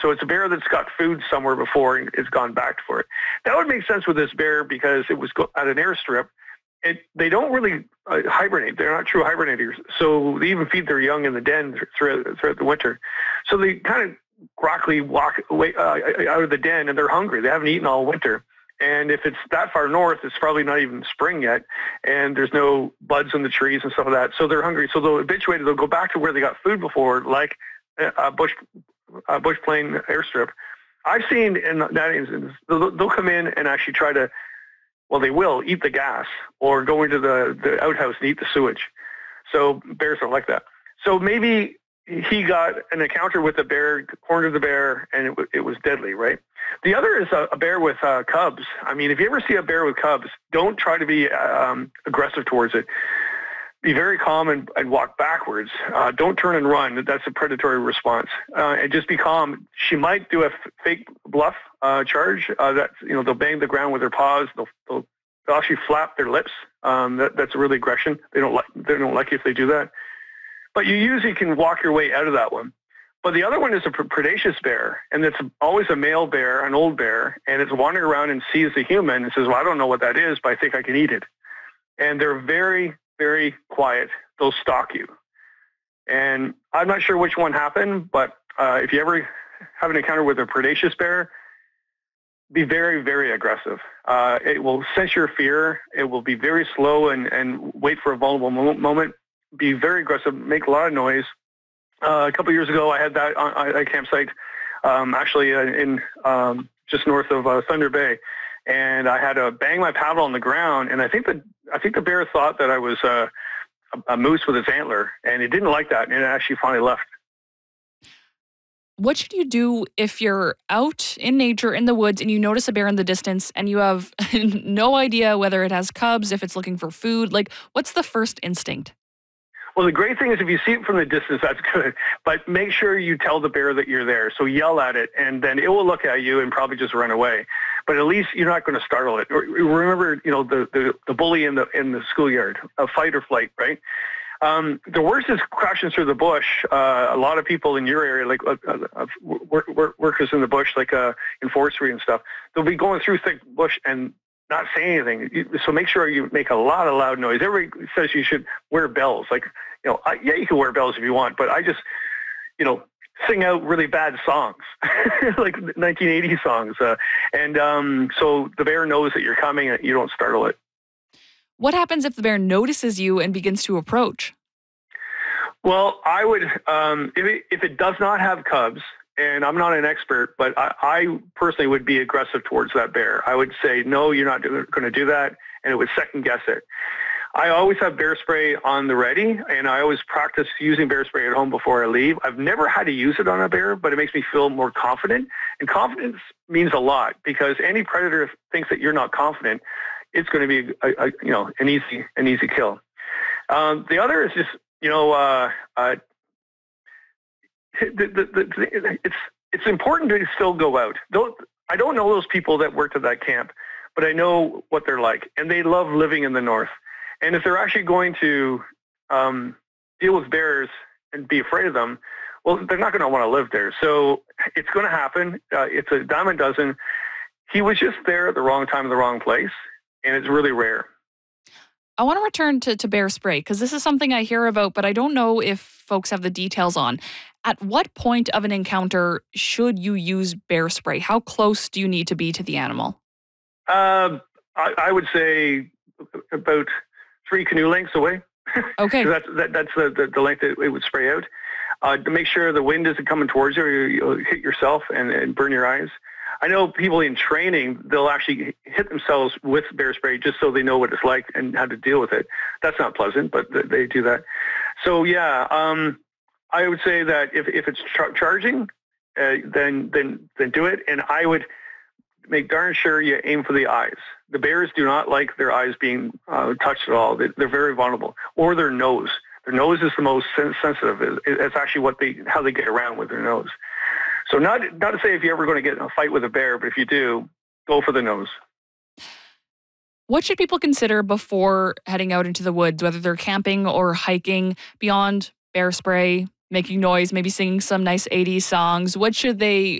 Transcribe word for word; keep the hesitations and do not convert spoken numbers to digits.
So it's a bear that's got food somewhere before and has gone back for it. That would make sense with this bear because it was at an airstrip. It, they don't really uh, hibernate. They're not true hibernators. So they even feed their young in the den throughout, throughout the winter. So they kind of groggily walk away uh, out of the den, and they're hungry. They haven't eaten all winter. And if it's that far north, it's probably not even spring yet, and there's no buds on the trees and stuff like that. So they're hungry. So they'll habituate. They'll go back to where they got food before, like a bush, a bush plane airstrip. I've seen in that instance, they'll, they'll come in and actually try to, well, they will eat the gas or go into the, the outhouse and eat the sewage. So bears are like that. So maybe he got an encounter with a bear, cornered the bear, and it, it was deadly, right? The other is a, a bear with uh, cubs. I mean, if you ever see a bear with cubs, don't try to be um, aggressive towards it. Be very calm and, and walk backwards. Uh, don't turn and run. That's a predatory response. Uh, and just be calm. She might do a f- fake bluff uh, charge. Uh, that you know, they'll bang the ground with their paws. They'll, they'll, they'll actually flap their lips. Um, that, that's really aggression. They don't like. They don't like if they do that. But you usually can walk your way out of that one. But the other one is a predaceous bear, and it's always a male bear, an old bear, and it's wandering around and sees a human and says, well, I don't know what that is, but I think I can eat it. And they're very, very quiet. They'll stalk you. And I'm not sure which one happened, but uh, if you ever have an encounter with a predaceous bear, be very, very aggressive. Uh, it will sense your fear. It will be very slow and, and wait for a vulnerable mo- moment. Be very aggressive, make a lot of noise. Uh, a couple of years ago, I had that on a campsite, um, actually uh, in um, just north of uh, Thunder Bay, and I had to bang my paddle on the ground. And I think that I think the bear thought that I was uh, a, a moose with its antler, and it didn't like that, and it actually finally left. What should you do if you're out in nature in the woods and you notice a bear in the distance and you have no idea whether it has cubs, if it's looking for food? Like, what's the first instinct? Well, the great thing is if you see it from the distance, that's good. But make sure you tell the bear that you're there. So yell at it, and then it will look at you and probably just run away. But at least you're not going to startle it. Remember, you know, the, the, the bully in the in the schoolyard, a fight or flight, right? Um, the worst is crashing through the bush. Uh, a lot of people in your area, like uh, uh, work, work, workers in the bush, like uh, in forestry and stuff, they'll be going through thick bush and not saying anything. So make sure you make a lot of loud noise. Everybody says you should wear bells. Like, you know, I, yeah, you can wear bells if you want, but I just, you know, sing out really bad songs, like nineteen eighties songs. Uh, and um, so the bear knows that you're coming and you don't startle it. What happens if the bear notices you and begins to approach? Well, I would, um, if it, if it does not have cubs, and I'm not an expert, but I, I personally would be aggressive towards that bear. I would say, no, you're not going to do that, and it would second guess it. I always have bear spray on the ready, and I always practice using bear spray at home before I leave. I've never had to use it on a bear, but it makes me feel more confident. And confidence means a lot because any predator thinks that you're not confident, it's going to be a, a, you know an easy an easy kill. Um, the other is just you know uh, uh, the, the, the, it's it's important to still go out. Though I don't know those people that worked at that camp, but I know what they're like, and they love living in the north. And if they're actually going to um, deal with bears and be afraid of them, well, they're not going to want to live there. So it's going to happen. Uh, it's a dime a dozen. He was just there at the wrong time in the wrong place, and it's really rare. I want to return to, to bear spray because this is something I hear about, but I don't know if folks have the details on. At what point of an encounter should you use bear spray? How close do you need to be to the animal? Uh, I, I would say about three canoe lengths away. Okay. that's that, that's the, the, the length that it would spray out. Uh, to make sure the wind isn't coming towards you, or you'll hit yourself and, and burn your eyes. I know people in training, they'll actually hit themselves with bear spray just so they know what it's like and how to deal with it. That's not pleasant, but they do that. So yeah, um, I would say that if, if it's char- charging, uh, then then then do it. And I would make darn sure you aim for the eyes. The bears do not like their eyes being uh, touched at all. They, they're very vulnerable. Or their nose. Their nose is the most sen- sensitive. It, it's actually what they how they get around with their nose. So not not to say if you're ever going to get in a fight with a bear, but if you do, go for the nose. What should people consider before heading out into the woods, whether they're camping or hiking, beyond bear spray, making noise, maybe singing some nice eighties songs? What should they